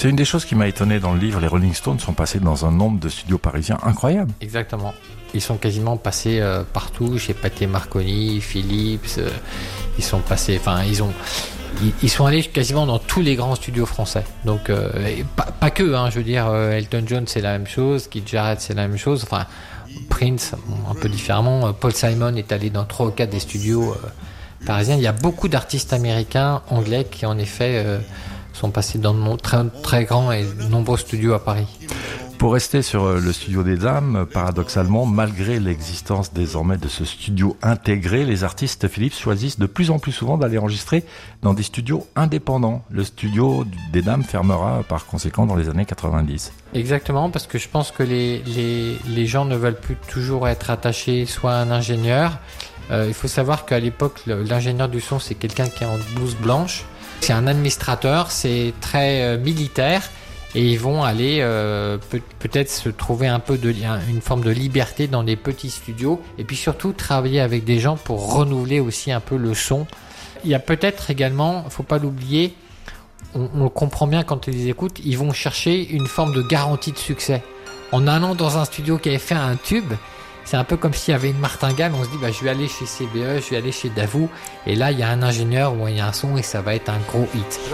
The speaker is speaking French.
C'est une des choses qui m'a étonné dans le livre. Les Rolling Stones sont passés dans un nombre de studios parisiens incroyable. Exactement. Ils sont quasiment passés partout, chez Pathé Marconi, Philips. Ils sont passés, enfin, ils sont allés quasiment dans tous les grands studios français. Donc, pas que, hein, je veux dire, Elton John, c'est la même chose, Keith Jarrett, c'est la même chose. Enfin, Prince, un peu différemment. Paul Simon est allé dans 3 ou 4 des studios parisiens. Il y a beaucoup d'artistes américains, anglais, qui en effet sont passés dans de très, très grands et nombreux studios à Paris. Pour rester sur le studio des dames, paradoxalement, malgré l'existence désormais de ce studio intégré, les artistes Philips choisissent de plus en plus souvent d'aller enregistrer dans des studios indépendants. Le studio des dames fermera par conséquent dans les années 90. Exactement, parce que je pense que les gens ne veulent plus toujours être attachés soit à un ingénieur. Il faut savoir qu'à l'époque, l'ingénieur du son, c'est quelqu'un qui est en blouse blanche. C'est un administrateur, c'est très militaire. Et ils vont aller peut-être se trouver un peu une forme de liberté dans des petits studios et puis surtout travailler avec des gens pour renouveler aussi un peu le son. Il y a peut-être également, faut pas l'oublier, on le comprend bien quand on les écoute, ils vont chercher une forme de garantie de succès. En allant dans un studio qui avait fait un tube, c'est un peu comme s'il y avait une martingale, on se dit je vais aller chez CBE, je vais aller chez Davout et là il y a un ingénieur ou il y a un son et ça va être un gros hit.